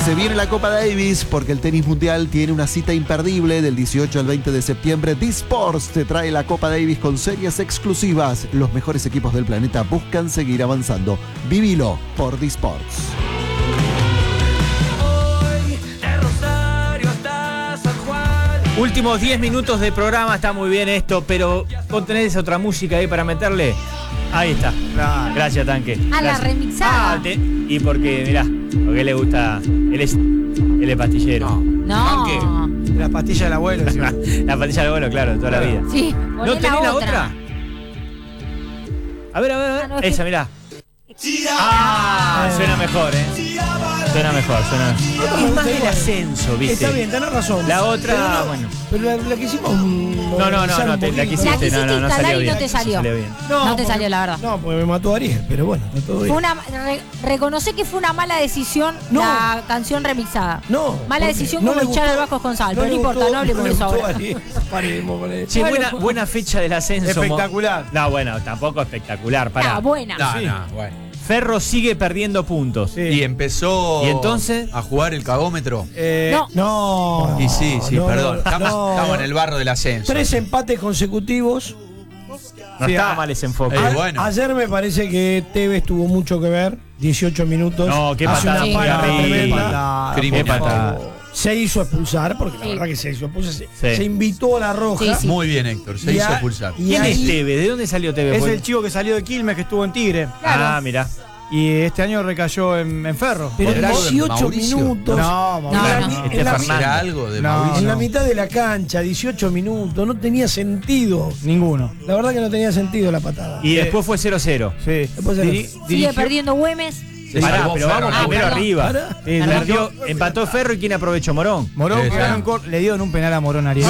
Se viene la Copa Davis porque el tenis mundial tiene una cita imperdible del 18 al 20 de septiembre. D-Sports te trae la Copa Davis con series exclusivas. Los mejores equipos del planeta buscan seguir avanzando. Vivilo por D-Sports. Últimos 10 minutos de programa, está muy bien esto, pero ¿vos tenés otra música ahí para meterle? Ahí está. Gracias, Tanque. La remixada. Y porque, mirá, porque le gusta. Él es pastillero. No. Tanque. La pastilla del abuelo. Sí. La pastilla del abuelo, claro, toda la vida. Sí. ¿No tenés la otra? A ver. No, Esa, mirá. Suena mejor, Suena mejor. Es más del ascenso, ¿viste? Está bien, tenés razón. La otra, bueno. Pero la que hicimos. No, la quisiste, no salió bien. No te salió. No te salió, la verdad. No, porque me mató Ariel, pero bueno, está todo bien. Reconocé que fue una mala decisión la canción remixada. No. Mala decisión como echar al Vasco González, pero no importa, no hablemos de eso ahora. Sí, buena fecha del ascenso. Espectacular. No, bueno, tampoco espectacular. Buena. Bueno. Ferro sigue perdiendo puntos. Sí. Y empezó ¿Y entonces? a jugar el cagómetro. No. Y sí, perdón. No. Estamos en el barro del ascenso. 3 empates consecutivos. No estaba mal ese enfoque. Bueno. Ayer me parece que Tevez tuvo mucho que ver. 18 minutos. No, qué Hace patada. una parada tremenda. Criminal. Qué patada. Se hizo expulsar, porque la verdad que se hizo expulsar. Se invitó a la roja. Sí. Muy bien, Héctor. Se hizo expulsar. ¿Quién es Tevez? ¿De dónde salió Tevez? Es el chico que salió de Quilmes, que estuvo en Tigre. Ah, mirá. Y este año recayó en Ferro. Pero ¿Era algo de 18 Mauricio? minutos. No, No. ¿Era algo de No. Mauricio? En la mitad de la cancha, 18 minutos. No tenía sentido. Ninguno. La verdad que no tenía sentido la patada. Y después fue 0-0. Sí. Después Sigue perdiendo Güemes. Se Pará, salvó pero Ferro, vamos ¿no? primero arriba. Pará. Empató Ferro y ¿quién aprovechó? Morón. Morón Sí, le dio en un penal a Morón Ariel.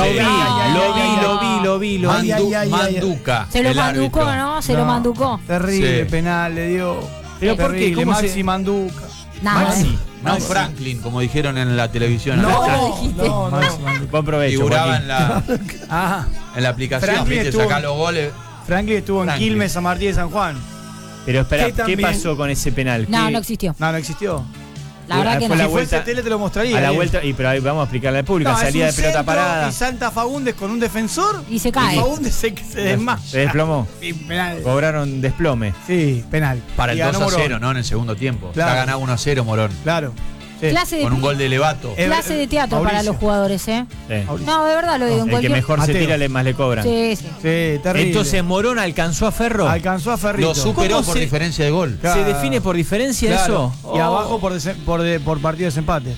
Lo vi. Manduca. Se lo el manducó, árbitro. ¿no? Se lo manducó. Terrible Sí. penal, le dio. ¿Pero por qué? Terrible. ¿Cómo se- Maxi Manduca. Nada. Maxi. No Franklin, como dijeron en la televisión. No. Maxi Manduca. Buen provecho, Figuraba Joaquín. en la aplicación, Franklin viste, estuvo- sacá los goles. Franklin estuvo en Franklin. Quilmes, San Martín de San Juan. Pero espera, Que ¿qué también- pasó con ese penal? No, ¿Qué- no existió. No existió. La verdad que fue no. la Si vuelta- fuese tele te lo mostraría. A la Ariel. vuelta, pero ahí vamos a explicarle al público. No, es Salida un de pelota centro parada. Y salta Fagundes con un defensor. Y se cae. Fagundes se desmaya. Se desplomó. Y penal. Cobraron desplome. Sí, penal. Para el Y ganó 2-0, Morón. ¿no? En el segundo tiempo. Claro. Ya ganaba 1-0 Morón. Claro. Sí. Clase Con un gol de Levato. Clase de teatro Mauricio. para los jugadores, ¿eh? Sí. No, de verdad lo digo. En El que cualquier... mejor se Mateo. tira, más le cobran. Sí. Sí, terrible. Entonces, ¿Morón alcanzó a Ferro? Alcanzó a Ferrito. Lo superó ¿Cómo por se- diferencia de gol. Claro. ¿Se define por diferencia Claro. eso? Y abajo por partido de desempate.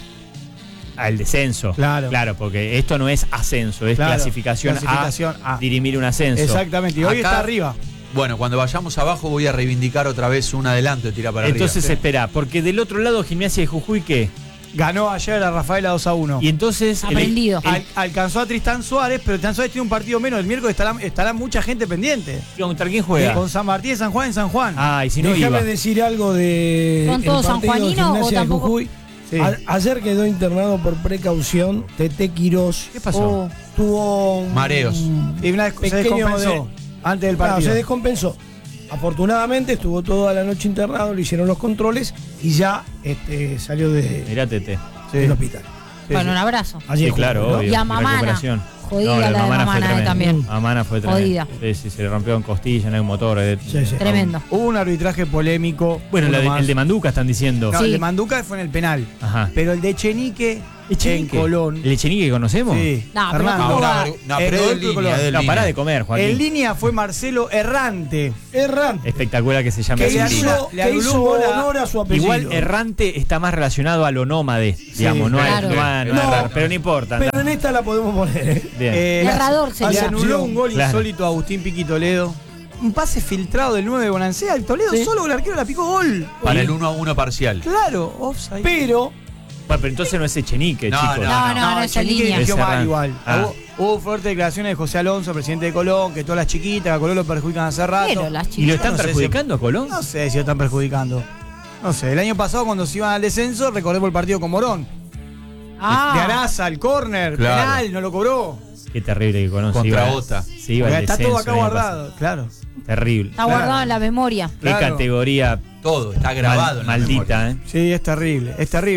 Al descenso. Claro. Claro, porque esto no es ascenso, es Claro. clasificación a dirimir un ascenso. Exactamente. Y hoy Acá- está arriba. Bueno, cuando vayamos abajo voy a reivindicar otra vez un adelanto y tirar para Entonces arriba. espera, porque del otro lado Gimnasia de Jujuy, ¿qué? Ganó ayer a Rafaela 2-1. Y entonces Aprendido. Alcanzó a Tristán Suárez, pero Tristán Suárez tiene un partido menos. El miércoles estará mucha gente pendiente. ¿contra quién juega? Con San Martín de San Juan en San Juan. Ah, y si no Déjame iba. decir algo de. ¿Son el todos partido de sanjuaninos o Gimnasia de tampoco? Jujuy. Sí. Ayer quedó internado por precaución Tete Quirós. ¿Qué pasó? Tuvo un Mareos. Y se descompensó antes del Claro, partido. se descompensó. Afortunadamente estuvo toda la noche internado, le hicieron los controles y ya salió Mirá, Tete. del hospital. Bueno, un abrazo. Ayer Sí, claro, jugó, ¿no? obvio. Y a Mamana. Recuperación. Jodida la la de Mamana fue Mamana, tremenda. también. Mamana fue tremenda. Jodida. Sí, se le rompió en costilla, no hay motor. Sí, sí. Tremendo. Hubo un arbitraje polémico. Bueno, uno más. el de Manduca están diciendo. No, Sí. el de Manduca fue en el penal. Ajá. Pero el de Echenique en Colón. ¿El Echenique que conocemos? Sí. No, pero Fernando. ¿cómo va? No, pero gol es de línea, Colón. es de No, línea. pará de comer, En Joaquín. línea fue Marcelo Errante. Errante. Espectacular que se llame Que así. hizo, le que anuló hizo un gol a- honor a su apellido. Igual errante está más relacionado a lo nómade, digamos, no, claro. no No, errar, pero no importa. Pero en esta la podemos poner. Bien. Errador Le sería. anuló un gol Claro. insólito a Agustín Piqui Toledo. Un pase filtrado del 9 de Bonancea. El Toledo Sí. solo el arquero la picó gol. Para el 1-1 parcial. Claro, offside. Pero Bueno, pero entonces no es Echenique, No, chicos. No, esa Echenique línea. dirigió Es mal Errante. igual. Ah. Hubo fuertes declaraciones de José Alonso, presidente de Colón, que todas las chiquitas, que a Colón lo perjudican hace rato. Pero las ¿Y lo chicas. están no sé perjudicando a Colón? No sé si lo están perjudicando. No sé, el año pasado cuando se iban al descenso, recordemos el partido con Morón. De Ah, Araza, el córner, Claro. penal, no lo cobró. Qué terrible que Colón se Contra iba. Bota. Se iba al Está todo descenso acá el año guardado, claro. pasado. Terrible. está guardado en la memoria. Qué Claro. categoría Todo, está grabado en la maldita, memoria. Sí, es terrible, es terrible.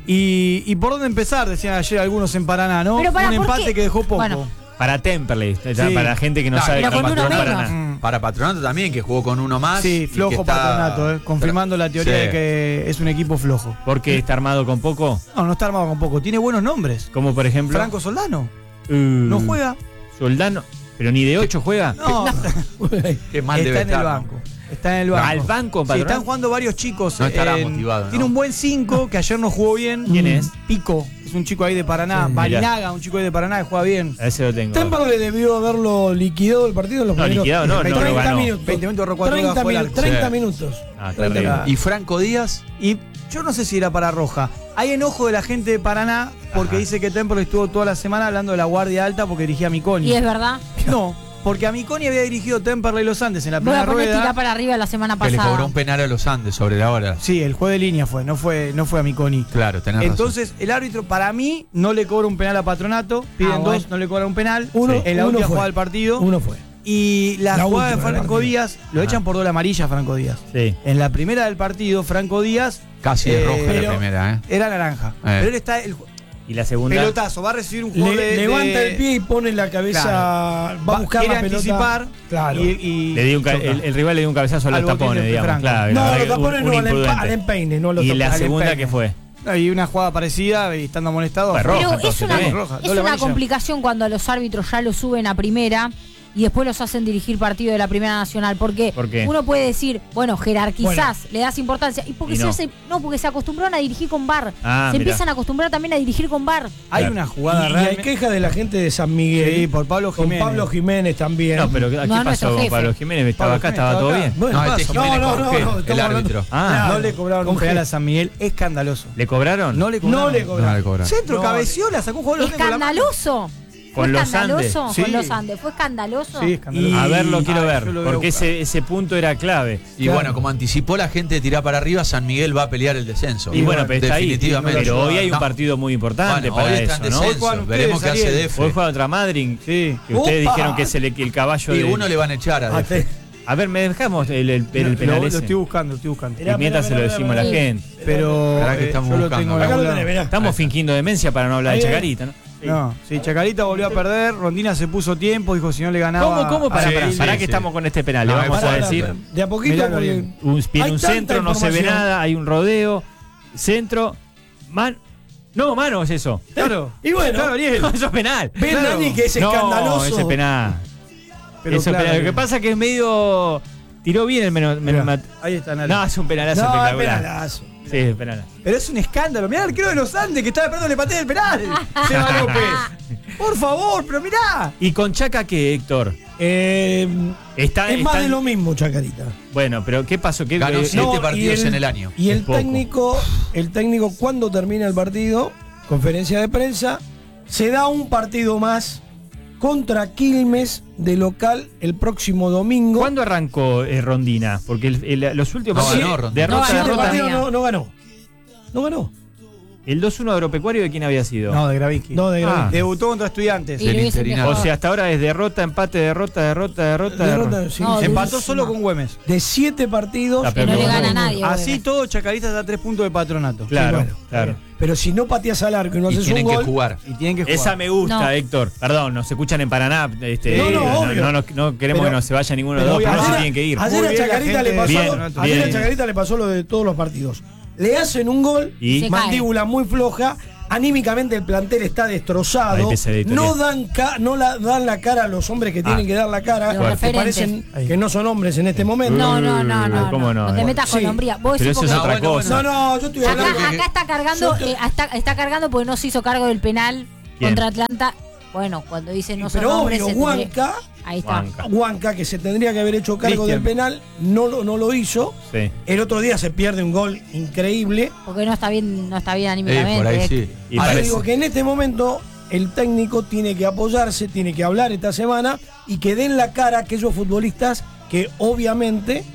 ¿Y por dónde empezar? Decían ayer algunos en Paraná, ¿no? Pero Un empate que dejó poco. Bueno. Para Temperley, para la gente que no Claro, sabe pero cómo con uno es menos. Paraná. Para Patronato también, que jugó con uno más. Sí, y flojo que está- Patronato, confirmando la teoría Sí. de que es un equipo flojo. ¿Por qué está armado con poco? No está armado con poco. Tiene buenos nombres. Como por ejemplo. Franco Soldano. No juega. Soldano. Pero ni de 8 juega. No, Qué mal está debe en estar. el banco. Está en el banco. Al banco, Sí, Patronato. están jugando varios chicos. No estará motivado, ¿no? Tiene un buen 5 que ayer no jugó bien. ¿Quién es? Pico. Es un chico ahí de Paraná. Sí. Barinaga, un chico ahí de Paraná que juega bien. A ese lo tengo. Temperley debió haberlo liquidado el partido en los No, primeros liquidado no, no, 30 lo ganó. minutos. 20 minutos, erró 4 30, goles, fue largo. 30 Sí. minutos. Ah, 30 terrible. minutos. ¿Y Franco Díaz? Y yo no sé si era para Roja. Hay enojo de la gente de Paraná porque dice que Temperley estuvo toda la semana hablando de la guardia alta porque dirigía a Miconi. Y es verdad. No, porque a Miconi había dirigido Temperley Los Andes en la Voy a primera poner tirar rueda. para arriba la semana Que le pasada. cobró un penal a los Andes sobre la hora. Sí, el juez de línea no fue a Miconi. Claro, tenés razón. Entonces, el árbitro, para mí, no le cobra un penal a Patronato. Piden bueno. dos, no le cobra un penal. Uno- en la uno última fue. jugada del partido. Uno fue. Y la La jugada de última del Franco partido. Díaz, lo echan por doble amarilla a Franco Díaz. Sí. En la primera del partido, Franco Díaz Casi de roja pero la primera, ¿eh? era naranja. Pero él está Y la segunda. pelotazo, va a recibir un juego Levanta el pie y pone la cabeza. Claro. Va a buscar quiere la pelota. anticipar. Claro. Y Le dio un choca. el rival le dio un cabezazo a los Al botín tapones, de digamos. Franco. Claro, No, la verdad los que tapones un no, imprudente. al empeine, no los ¿Y la tapones. segunda empeine. que fue? Hay una jugada parecida y estando amonestado. Fue roja, Pero es entonces, una, también. roja, es doble una amarilla. complicación cuando a los árbitros ya lo suben a primera y después los hacen dirigir partido de la Primera Nacional. Porque ¿Por qué? uno puede decir, bueno, jerarquizás, le das importancia. Y porque Y no. porque se acostumbraron a dirigir con VAR. Ah, se mirá. empiezan a acostumbrar también a dirigir con VAR. Hay Claro. una jugada Y hay realmente. queja de la gente de San Miguel. Sí, por Pablo Con Jiménez. Pablo Jiménez también. No, pero ¿qué No, pasó nuestro con jefe. Pablo Jiménez? Estaba acá, estaba todo bien. Bueno, No, este no, Jiménez no, con no, G, no, el estamos hablando- árbitro. Ah. No le cobraron un Con penal G. a San Miguel, escandaloso. ¿Le cobraron? No le cobraron. No le cobraron. No le cobraron. Centro, No. cabeció, la sacó un jugador con la mano. Escandaloso. ¿Fue Con los escandaloso? Andes. Sí. Con los Andes. ¿Fue escandaloso? Sí, escandaloso. A ver, lo quiero Ah, ver. yo lo voy a Porque buscar. ese punto era clave. Y Claro. bueno, como anticipó la gente de tirar para arriba, San Miguel va a pelear el descenso. Y bueno, pero está ahí. definitivamente. Pero hoy hay un No. partido muy importante Bueno, para hoy está eso, en ¿no? descenso. Juegan ustedes, Veremos qué hace Ariel. DF. Hoy juega contra Madrid. Sí. Que ustedes ¡Opa! dijeron que es el caballo Y de. uno le van a echar a Ah, DF. te- A ver, me dejamos el penal Lo ese. estoy buscando, estoy buscando. Y mientras se lo decimos a la gente. Pero Esperá que estamos yo lo buscando. tengo en Acá algún lo lado. tenés, mirá. Estamos fingiendo demencia para no hablar de Ahí, Chacarita, ¿no? No, sí, Chacarita volvió a perder, Rondina se puso tiempo, dijo si no le ganaba. ¿Cómo? Pará, sí, pará, sí, pará sí. que estamos con este penal. Le No, vamos pará, a pará, decir. pará. De a poquito. Miralo porque bien. Viene hay un tanta centro, no se ve información. nada, hay un rodeo. Centro. No, mano es eso. Claro. Y bueno, Claro, Ariel. No, eso es penal. ven Claro. Dani que es No, escandaloso. ese es penal. Pero Eso es claro, penal. Lo que pasa es que es medio. Tiró bien el menos. Mirá, ahí está Nali. No, es un penalazo No, es espectacular. penalazo. Sí, es penal. Pero es un escándalo. Mirá el arquero de los Andes que estaba esperando le patee el penal. Seba López. Por favor, pero mirá. ¿Y con Chaca qué, Héctor? Es Está, más están- de lo mismo, Chacarita. Bueno, pero ¿qué pasó? ¿Qué, Ganó eh, 7 y partidos en el año. Y Es el poco. técnico, cuando termina el partido, conferencia de prensa, se da un partido más contra Quilmes de local el próximo domingo. ¿Cuándo arrancó Rondina? Porque los últimos No partidos. ganó Rondina. derrota, No ganó derrota. todavía. no ganó. No ganó. ¿El 2-1 agropecuario de quién había sido? No, de Gravinsky. No, de Ah. Gravinsky. Debutó contra Estudiantes. Y lo hubiesen interinato. O dejado. sea, hasta ahora es derrota, empate, derrota. Derrota, sí, No, sí. Empató durísima. solo con Güemes. De 7 partidos. Ah, Que no le gana a nadie. Así Güemes. todo, Chacarita está a 3 puntos de Patronato. Claro, Sí, bueno, claro. Pero si no pateas al arco y no Y haces un tienen que gol. jugar. Y tienen que jugar. Esa me gusta, No. Héctor. Perdón, nos escuchan en Paraná. obvio. No queremos Pero- que no se vaya ninguno de los Pero dos, pero sí ayer- tienen que ir. Ayer Muy a bien, la Chacarita le gente- pasó, Bien, ayer bien. a Chacarita le pasó lo de todos los partidos. Le hacen un gol, Y- Se mandíbula muy floja, anímicamente el plantel está Ahí destrozado. empecé de No historia. dan la cara a los hombres que tienen que dar la cara, Los que referentes. parecen que no son hombres en este momento. ¿Cómo no? No te metas con Sí. hombría. Vos Pero decís eso es porque- otra cosa. No, yo estoy hablando Acá, que- acá está cargando, Yo te- está cargando porque no se hizo cargo del penal ¿Quién? contra Atlanta. Bueno, cuando dice no son pero hombres, obvio, se tendría- Huanca, ahí está. Huanca, que se tendría que haber hecho cargo Cristian. del penal, no lo hizo. Sí. El otro día se pierde un gol increíble. Porque no está bien anímicamente. por ahí sí. Y Yo parece- digo que en este momento el técnico tiene que apoyarse, tiene que hablar esta semana y que den la cara a aquellos futbolistas que obviamente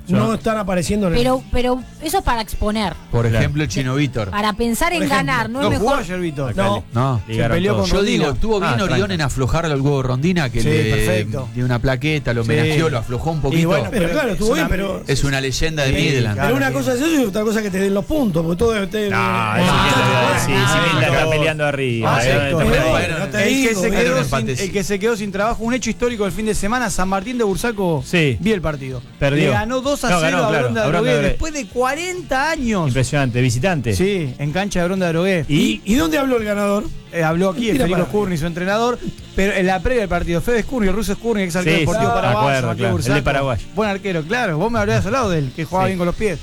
no están apareciendo en el... Pero eso es para exponer. Por ejemplo, el Chino Víctor. Para pensar en ganar, ¿no es jugó mejor? ayer, Víctor. No. Se peleó con Yo Rondina. digo, estuvo bien Orión en aflojarlo al huevo Rondina, que Sí, le perfecto. dio una plaqueta, lo homenajeó, lo aflojó un poquito. Y bueno, Pero claro, estuvo bien, una- pero... Es una leyenda de Midland. Pero una cosa es eso y otra cosa es que te den los puntos, porque todo... No, eso quién te va a decir. Si Milda está peleando arriba. Perfecto. Bueno, no te El que, digo, se pero quedó un sin, empate. el que se quedó sin trabajo, un hecho histórico del fin de semana, San Martín de Bursaco, Sí. vi el partido. Perdió. Le ganó 2-0 No, ganó, a claro, Bronda a de Bronda Drogué de Drogué. después de 40 años. Impresionante, visitante. Sí, en cancha de Bronda de Drogué. ¿Y dónde habló el ganador? Habló aquí el Mentira, Federico para. Scurni, su entrenador, pero en la previa del partido, Fede Scurni, el ruso Scurni, ex arquero Sí, deportivo sí, paraguayo, me acuerdo, Martín claro, Bursaco. el de Paraguay. Buen arquero, claro, vos me hablabas al lado de él, que jugaba Sí. bien con los pies.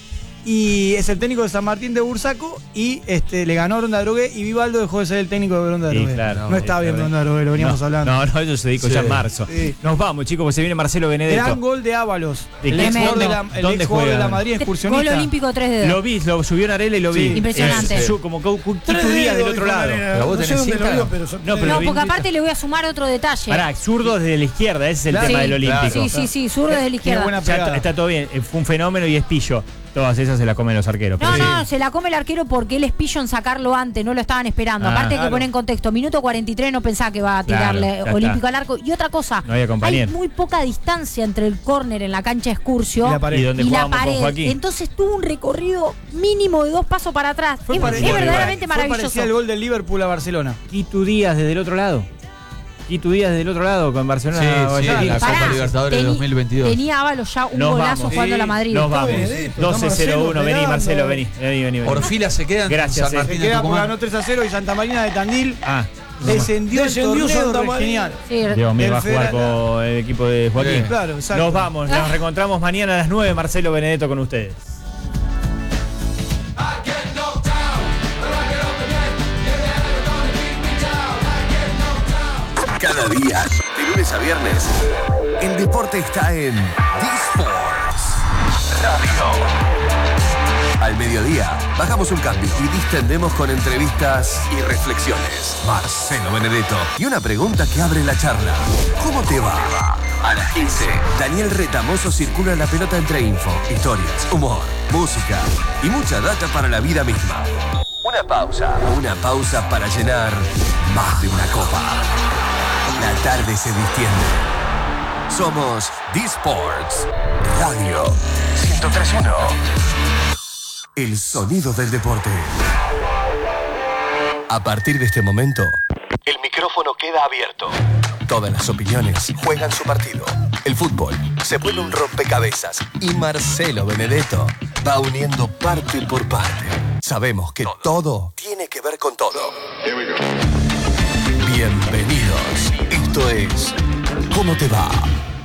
Y es el técnico de San Martín de Bursaco y le ganó a Bronda de Drogué y Vivaldo dejó de ser el técnico de Bronda de Sí, Drogué. claro, no está bien está Bronda de Drogué, lo veníamos hablando. No, eso se dijo ya en marzo. Sí. Nos vamos, chicos, porque se viene Marcelo Benedetto. Gran gol de Ábalos, ¿De el qué? ex jugador de ¿Dónde el ex jugador de la juega? Madrid Gol excursionista. olímpico 3 dedos. Lo vi, lo subió en Arela y lo vi. Sí. Impresionante. Como Quito Díaz del otro lado. Pero vos no sé tenés dónde lo Instagram. vio, pero... son No, tres pero No, vi- porque aparte le voy a sumar otro detalle. Pará, zurdo desde la izquierda, ese es el Claro. tema Sí, del olímpico. Sí, zurdo desde la Tiene izquierda. buena Ya pegada. está todo bien, fue un fenómeno y es pillo. Todas esas se las comen los arqueros. No, pero sí. no, se la come el arquero porque él es pillo en sacarlo antes, no lo estaban esperando. Ah, Aparte hay que claro. poner en contexto, minuto 43 no pensaba que va a tirarle Claro, ya olímpico está. al arco. Y otra cosa, No había compañero. hay muy poca distancia entre el córner en la cancha de Excursio Y la pared. Y donde y la jugábamos con pared. Joaquín. Entonces tuvo un recorrido mínimo de 2 pasos para atrás. Es verdaderamente Fue maravilloso. parecido al gol del Liverpool a Barcelona. Quito Díaz desde el otro lado. Quito Díaz desde el otro lado con Barcelona. Sí, sí, Guayaquil. la Copa Libertadores de 2022. Tenía Ábalos ya un Nos golazo vamos. jugando a la Madrid. Nos vamos. Benedetto, 12-0-1. Vení, Marcelo, Marcelo, pegando. vení. Orfila se queda en Gracias, San Se Martín de queda porque Tucumán. ganó 3-0 y Santa Marina de Tandil Ah, descendió el Descendió torneo Santa re Marina. genial. Sí, Dios mío, El va a jugar Federal- con el equipo de Joaquín. Claro, exacto. Nos vamos, nos reencontramos mañana a las 9. Marcelo Benedetto con ustedes. Cada día, de lunes a viernes, el deporte está en D-Sports Radio. Al mediodía, bajamos un cambio y distendemos con entrevistas y reflexiones. Marcelo Benedetto y una pregunta que abre la charla. ¿Cómo te va? A las 15, Daniel Retamoso circula la pelota entre info, historias, humor, música y mucha data para la vida misma. Una pausa para llenar más de una copa. La tarde se distiende. Somos D-Sports Radio 103.1. El sonido del deporte. A partir de este momento, el micrófono queda abierto. Todas las opiniones juegan su partido. El fútbol se vuelve un rompecabezas y Marcelo Benedetto va uniendo parte por parte. Sabemos que todo tiene que ver con todo. Bienvenidos. Esto es ¿Cómo te va?